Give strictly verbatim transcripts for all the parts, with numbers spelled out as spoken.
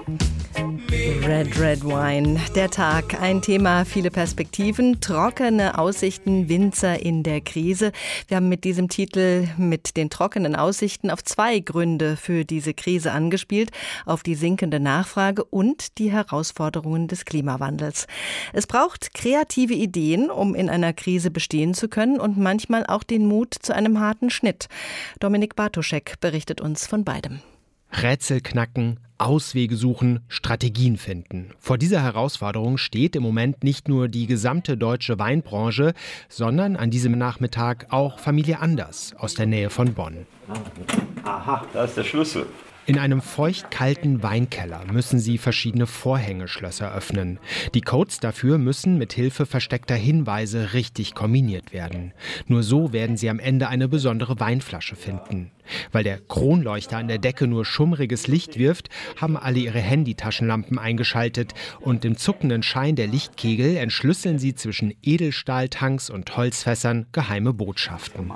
Red Red Wine, der Tag, ein Thema, viele Perspektiven, trockene Aussichten, Winzer in der Krise. Wir haben mit diesem Titel, mit den trockenen Aussichten, auf zwei Gründe für diese Krise angespielt, auf die sinkende Nachfrage und die Herausforderungen des Klimawandels. Es braucht kreative Ideen, um in einer Krise bestehen zu können und manchmal auch den Mut zu einem harten Schnitt. Dominik Bartoschek berichtet uns von beidem. Rätsel knacken, Auswege suchen, Strategien finden. Vor dieser Herausforderung steht im Moment nicht nur die gesamte deutsche Weinbranche, sondern an diesem Nachmittag auch Familie Anders aus der Nähe von Bonn. Aha, da ist der Schlüssel. In einem feucht-kalten Weinkeller müssen sie verschiedene Vorhängeschlösser öffnen. Die Codes dafür müssen mit Hilfe versteckter Hinweise richtig kombiniert werden. Nur so werden sie am Ende eine besondere Weinflasche finden. Weil der Kronleuchter an der Decke nur schummriges Licht wirft, haben alle ihre Handytaschenlampen eingeschaltet und im zuckenden Schein der Lichtkegel entschlüsseln sie zwischen Edelstahltanks und Holzfässern geheime Botschaften.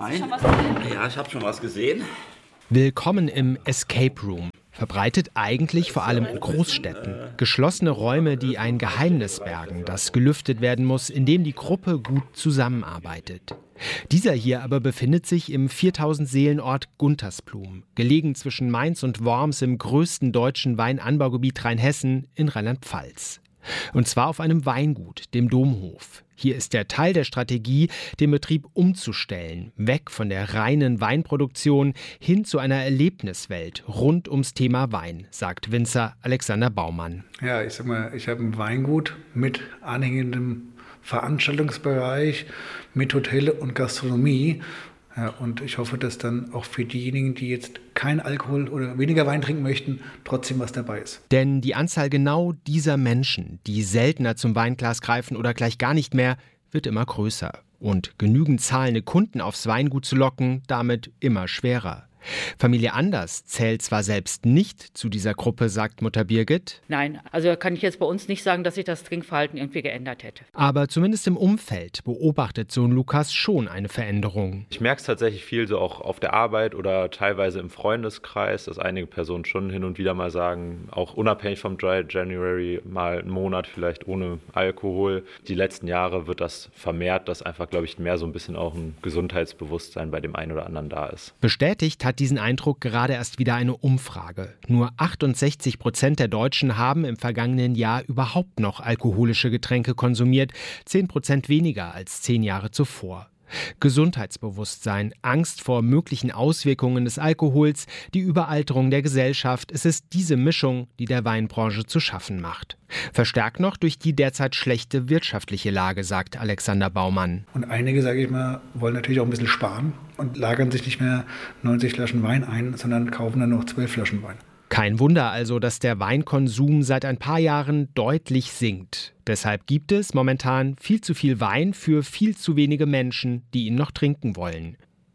Ja, ich habe schon was gesehen. Willkommen im Escape Room. Verbreitet eigentlich vor allem in Großstädten. Geschlossene Räume, die ein Geheimnis bergen, das gelüftet werden muss, indem die Gruppe gut zusammenarbeitet. Dieser hier aber befindet sich im viertausend Seelenort Guntersblum, gelegen zwischen Mainz und Worms im größten deutschen Weinanbaugebiet Rheinhessen in Rheinland-Pfalz. Und zwar auf einem Weingut, dem Domhof. Hier ist der Teil der Strategie, den Betrieb umzustellen, weg von der reinen Weinproduktion hin zu einer Erlebniswelt rund ums Thema Wein, sagt Winzer Alexander Baumann. Ja, ich sag mal, ich habe ein Weingut mit anhängendem Veranstaltungsbereich, mit Hotel und Gastronomie. Ja, und ich hoffe, dass dann auch für diejenigen, die jetzt kein Alkohol oder weniger Wein trinken möchten, trotzdem was dabei ist. Denn die Anzahl genau dieser Menschen, die seltener zum Weinglas greifen oder gleich gar nicht mehr, wird immer größer. Und genügend zahlende Kunden aufs Weingut zu locken, damit immer schwerer. Familie Anders zählt zwar selbst nicht zu dieser Gruppe, sagt Mutter Birgit. Nein, also kann ich jetzt bei uns nicht sagen, dass sich das Trinkverhalten irgendwie geändert hätte. Aber zumindest im Umfeld beobachtet Sohn Lukas schon eine Veränderung. Ich merke es tatsächlich viel so auch auf der Arbeit oder teilweise im Freundeskreis, dass einige Personen schon hin und wieder mal sagen, auch unabhängig vom Dry January, mal einen Monat vielleicht ohne Alkohol. Die letzten Jahre wird das vermehrt, dass einfach, glaube ich, mehr so ein bisschen auch ein Gesundheitsbewusstsein bei dem einen oder anderen da ist. Bestätigt hat diesen Eindruck gerade erst wieder eine Umfrage. Nur achtundsechzig Prozent der Deutschen haben im vergangenen Jahr überhaupt noch alkoholische Getränke konsumiert, zehn Prozent weniger als zehn Jahre zuvor. Gesundheitsbewusstsein, Angst vor möglichen Auswirkungen des Alkohols, die Überalterung der Gesellschaft, es ist diese Mischung, die der Weinbranche zu schaffen macht. Verstärkt noch durch die derzeit schlechte wirtschaftliche Lage, sagt Alexander Baumann. Und einige, sage ich mal, wollen natürlich auch ein bisschen sparen und lagern sich nicht mehr neunzig Flaschen Wein ein, sondern kaufen dann noch zwölf Flaschen Wein. Kein Wunder also, dass der Weinkonsum seit ein paar Jahren deutlich sinkt. Deshalb gibt es momentan viel zu viel Wein für viel zu wenige Menschen, die ihn noch trinken wollen.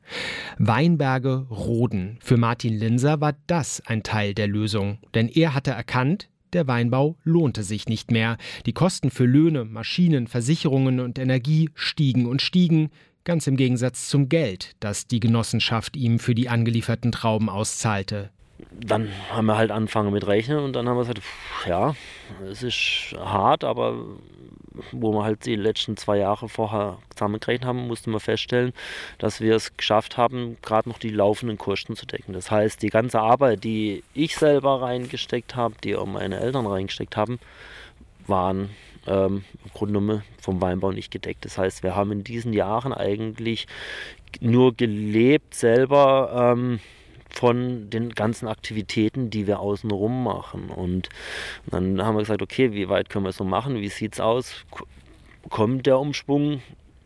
Weinberge roden. Für Martin Linser war das ein Teil der Lösung. Denn er hatte erkannt, der Weinbau lohnte sich nicht mehr. Die Kosten für Löhne, Maschinen, Versicherungen und Energie stiegen und stiegen. Ganz im Gegensatz zum Geld, das die Genossenschaft ihm für die angelieferten Trauben auszahlte. Dann haben wir halt angefangen mit Rechnen und dann haben wir gesagt, pff, ja, es ist hart, aber wo wir halt die letzten zwei Jahre vorher zusammengerechnet haben, mussten wir feststellen, dass wir es geschafft haben, gerade noch die laufenden Kosten zu decken. Das heißt, die ganze Arbeit, die ich selber reingesteckt habe, die auch meine Eltern reingesteckt haben, waren ähm, im Grunde genommen vom Weinbau nicht gedeckt. Das heißt, wir haben in diesen Jahren eigentlich nur gelebt selber, ähm, von den ganzen Aktivitäten, die wir außenrum machen. Und dann haben wir gesagt, okay, wie weit können wir es so machen? Wie sieht es aus? Kommt der Umschwung?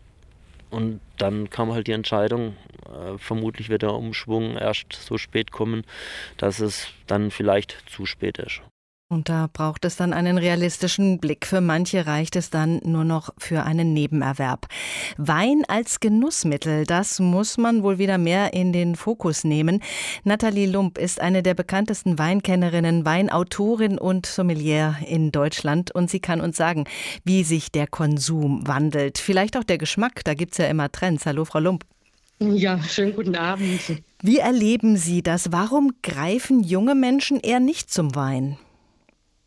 Und dann kam halt die Entscheidung, äh, vermutlich wird der Umschwung erst so spät kommen, dass es dann vielleicht zu spät ist. Und da braucht es dann einen realistischen Blick. Für manche reicht es dann nur noch für einen Nebenerwerb. Wein als Genussmittel, das muss man wohl wieder mehr in den Fokus nehmen. Nathalie Lump ist eine der bekanntesten Weinkennerinnen, Weinautorin und Sommelier in Deutschland. Und sie kann uns sagen, wie sich der Konsum wandelt. Vielleicht auch der Geschmack, da gibt's ja immer Trends. Hallo, Frau Lump. Ja, schönen guten Abend. Wie erleben Sie das? Warum greifen junge Menschen eher nicht zum Wein?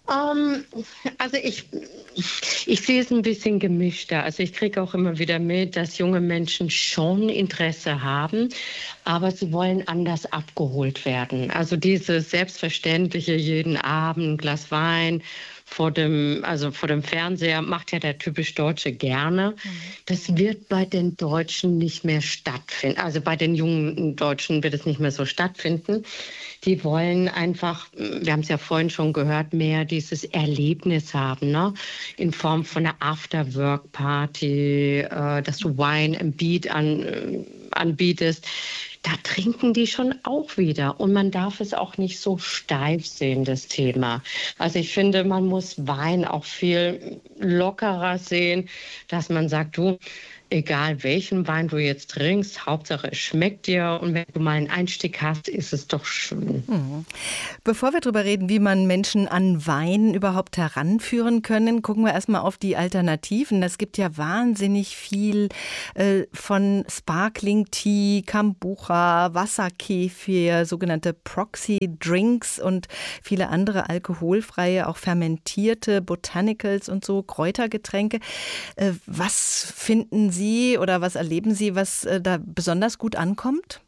Ähm, also ich, ich sehe es ein bisschen gemischter. Also ich kriege auch immer wieder mit, dass junge Menschen schon Interesse haben, aber sie wollen anders abgeholt werden. Also dieses selbstverständliche jeden Abend ein Glas Wein vor dem, also vor dem Fernseher macht ja der typisch Deutsche gerne. Das wird bei den Deutschen nicht mehr stattfinden. Also bei den jungen Deutschen wird es nicht mehr so stattfinden. Die wollen einfach, wir haben es ja vorhin schon gehört, mehr dieses Erlebnis haben, ne? In Form von einer After-Work-Party, äh, dass du Wine and Beat an, äh, anbietest. Da trinken die schon auch wieder. Und man darf es auch nicht so steif sehen, das Thema. Also ich finde, man muss Wein auch viel lockerer sehen, dass man sagt, du, egal welchen Wein du jetzt trinkst, Hauptsache es schmeckt dir und wenn du mal einen Einstieg hast, ist es doch schön. Mhm. Bevor wir darüber reden, wie man Menschen an Wein überhaupt heranführen können, gucken wir erstmal auf die Alternativen. Es gibt ja wahnsinnig viel äh, von Sparkling Tea, Kombucha, Wasserkefir, sogenannte Proxy Drinks und viele andere alkoholfreie, auch fermentierte Botanicals und so, Kräutergetränke. Äh, was finden Sie Sie oder was erleben Sie, was äh, da besonders gut ankommt?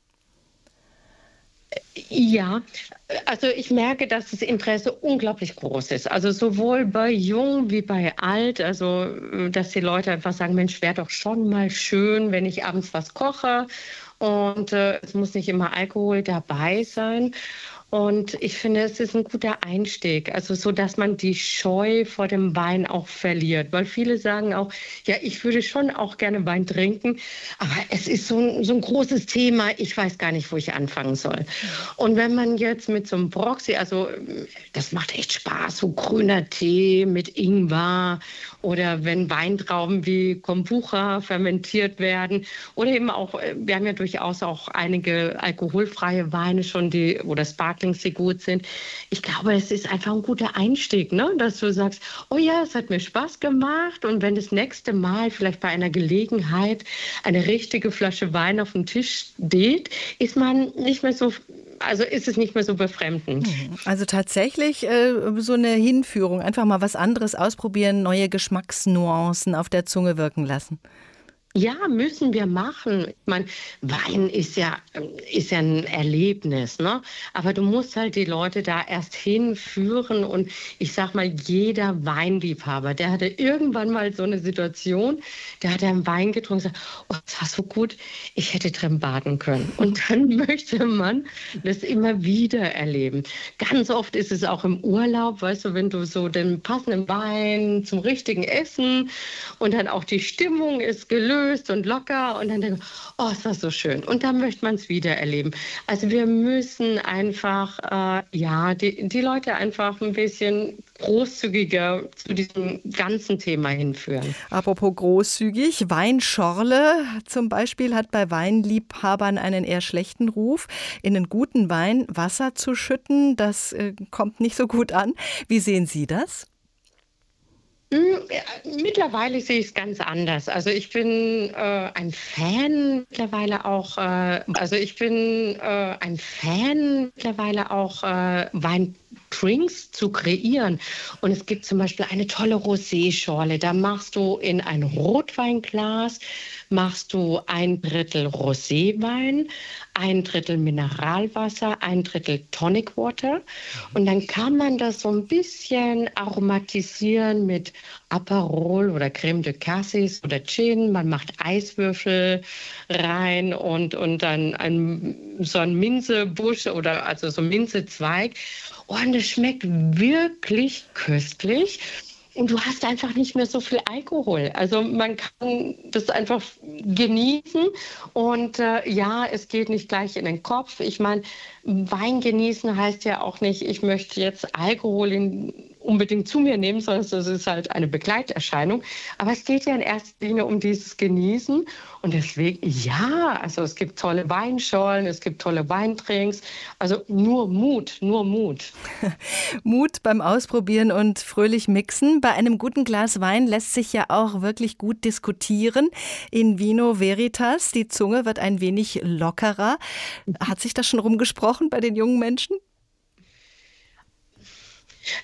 Ja, also ich merke, dass das Interesse unglaublich groß ist. Also sowohl bei jung wie bei alt. Also dass die Leute einfach sagen, Mensch, wäre doch schon mal schön, wenn ich abends was koche. Und äh, es muss nicht immer Alkohol dabei sein. Und ich finde, es ist ein guter Einstieg, also so, dass man die Scheu vor dem Wein auch verliert. Weil viele sagen auch, ja, ich würde schon auch gerne Wein trinken, aber es ist so ein, so ein großes Thema, ich weiß gar nicht, wo ich anfangen soll. Und wenn man jetzt mit so einem Proxy, also das macht echt Spaß, so grüner Tee mit Ingwer oder wenn Weintrauben wie Kombucha fermentiert werden oder eben auch, wir haben ja durchaus auch einige alkoholfreie Weine schon, die oder Sparkling, die gut sind. Ich glaube, es ist einfach ein guter Einstieg, ne? Dass du sagst, oh ja, es hat mir Spaß gemacht und wenn das nächste Mal vielleicht bei einer Gelegenheit eine richtige Flasche Wein auf dem Tisch steht, ist man nicht mehr so, also ist es nicht mehr so befremdend. Also tatsächlich äh, so eine Hinführung, einfach mal was anderes ausprobieren, neue Geschmacksnuancen auf der Zunge wirken lassen. Ja, müssen wir machen. Ich meine, Wein ist ja, ist ja ein Erlebnis, ne? Aber du musst halt die Leute da erst hinführen und ich sag mal, jeder Weinliebhaber, der hatte irgendwann mal so eine Situation, der hat einen Wein getrunken und gesagt, oh, das war so gut, ich hätte drin baden können. Und dann möchte man das immer wieder erleben. Ganz oft ist es auch im Urlaub, weißt du, wenn du so den passenden Wein zum richtigen Essen und dann auch die Stimmung ist gelöst und locker und dann denke ich, oh, es war so schön. Und dann möchte man es wieder erleben. Also wir müssen einfach, äh, ja, die, die Leute einfach ein bisschen großzügiger zu diesem ganzen Thema hinführen. Apropos großzügig, Weinschorle zum Beispiel hat bei Weinliebhabern einen eher schlechten Ruf. In einen guten Wein Wasser zu schütten, das äh, kommt nicht so gut an. Wie sehen Sie das? Mittlerweile sehe ich es ganz anders. Also ich bin äh, ein Fan mittlerweile auch, äh, also ich bin äh, ein Fan mittlerweile auch äh, Weindrinks zu kreieren. Und es gibt zum Beispiel eine tolle Rosé-Schorle. Da machst du in ein Rotweinglas, machst du ein Drittel Roséwein, ein Drittel Mineralwasser, ein Drittel Tonic Water. Und dann kann man das so ein bisschen aromatisieren mit Aperol oder Crème de Cassis oder Gin. Man macht Eiswürfel rein und, und dann ein, so ein Minzebusch oder also so Minzezweig. Und es schmeckt wirklich köstlich. Und du hast einfach nicht mehr so viel Alkohol. Also man kann das einfach genießen. Und äh, ja, es geht nicht gleich in den Kopf. Ich meine, Wein genießen heißt ja auch nicht, ich möchte jetzt Alkohol in, unbedingt zu mir nehmen, sondern es ist halt eine Begleiterscheinung. Aber es geht ja in erster Linie um dieses Genießen. Und deswegen, ja, also es gibt tolle Weinschorlen, es gibt tolle Weintrinks. Also nur Mut, nur Mut. Mut beim Ausprobieren und fröhlich mixen. Bei einem guten Glas Wein lässt sich ja auch wirklich gut diskutieren. In Vino Veritas, die Zunge wird ein wenig lockerer. Hat sich das schon rumgesprochen bei den jungen Menschen?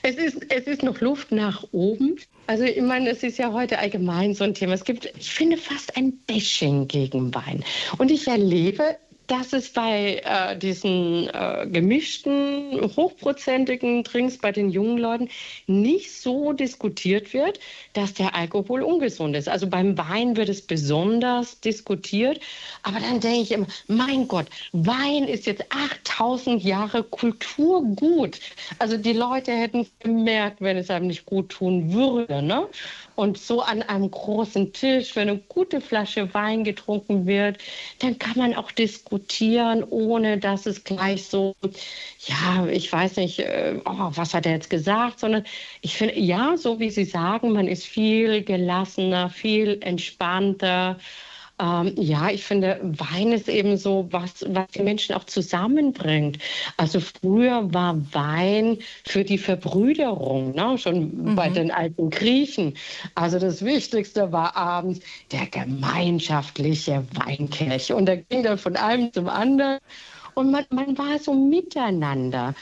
Es ist, es ist noch Luft nach oben. Also ich meine, es ist ja heute allgemein so ein Thema. Es gibt, ich finde, fast ein Bashing gegen Wein. Und ich erlebe, dass es bei äh, diesen äh, gemischten, hochprozentigen Drinks bei den jungen Leuten nicht so diskutiert wird, dass der Alkohol ungesund ist. Also beim Wein wird es besonders diskutiert. Aber dann denke ich immer, mein Gott, Wein ist jetzt achttausend Jahre Kulturgut. Also die Leute hätten es gemerkt, wenn es einem nicht gut tun würde, ne? Und so an einem großen Tisch, wenn eine gute Flasche Wein getrunken wird, dann kann man auch diskutieren, ohne dass es gleich so, ja, ich weiß nicht, oh, was hat er jetzt gesagt, sondern ich finde, ja, so wie Sie sagen, man ist viel gelassener, viel entspannter. Ähm, ja, ich finde, Wein ist eben so was, was die Menschen auch zusammenbringt. Also früher war Wein für die Verbrüderung, ne? Schon mhm. bei den alten Griechen. Also das Wichtigste war abends der gemeinschaftliche Weinkelch. Und da ging dann von einem zum anderen. Und man, man war so miteinander.